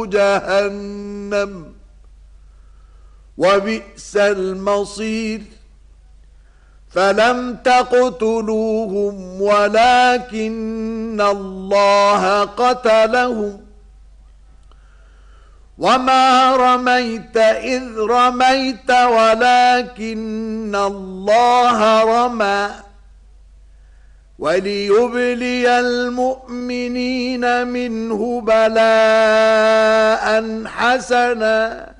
جهنم وبئس المصير فلم تقتلوهم ولكن الله قتلهم وما رميت إذ رميت ولكن الله رمى وليبلي المؤمنين منه بلاء حسنا